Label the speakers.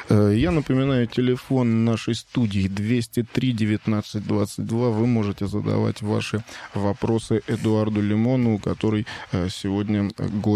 Speaker 1: Я напоминаю, телефон нашей студии 203-19-22. Вы можете задавать ваши вопросы Эдуарду Лимону, который сегодня гость